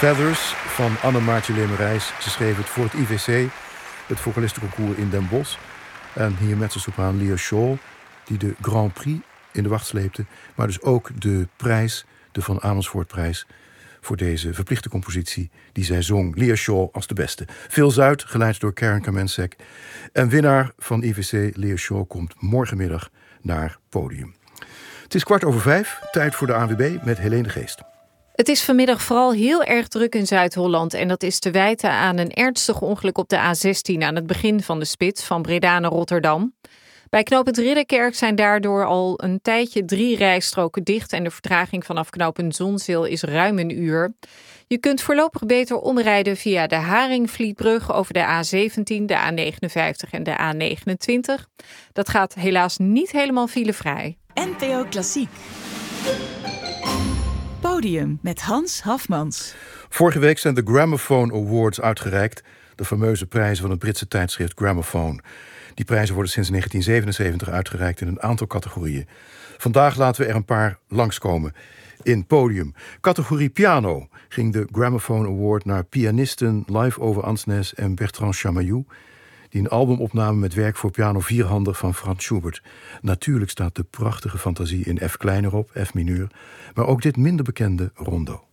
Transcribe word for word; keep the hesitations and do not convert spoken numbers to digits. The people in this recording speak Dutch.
Feathers van Anne-Maartje Lemerijs. Ze schreef het voor het I V C, het vocalistenconcours in Den Bosch. En hier mezzosopraan Leah Shaw, die de Grand Prix in de wacht sleepte, maar dus ook de prijs, de Van Amersfoortprijs, voor deze verplichte compositie die zij zong. Leah Shaw als de beste. Phil Zuid, geleid door Karen Kamensek. En winnaar van I V C, Leah Shaw, komt morgenmiddag naar podium. Het is kwart over vijf, tijd voor de A N W B met Helene de Geest. Het is vanmiddag vooral heel erg druk in Zuid-Holland en dat is te wijten aan een ernstig ongeluk op de A zestien aan het begin van de spits van Breda naar Rotterdam. Bij knooppunt Ridderkerk zijn daardoor al een tijdje drie rijstroken dicht en de vertraging vanaf knooppunt Zonzeel is ruim een uur. Je kunt voorlopig beter omrijden via de Haringvlietbrug over de A zeventien, de A negenenvijftig en de A negenentwintig. Dat gaat helaas niet helemaal filevrij. N P O Klassiek. Podium met Hans Hafmans. Vorige week zijn de Gramophone Awards uitgereikt, de fameuze prijzen van het Britse tijdschrift Gramophone. Die prijzen worden sinds negentien zevenenzeventig uitgereikt in een aantal categorieën. Vandaag laten we er een paar langskomen. In Podium. Categorie piano ging de Gramophone Award naar pianisten Live Over Ansnes en Bertrand Chamayou, die een album opnamen met werk voor piano vierhandig van Franz Schubert. Natuurlijk staat de prachtige fantasie in F klein erop, F mineur, maar ook dit minder bekende rondo.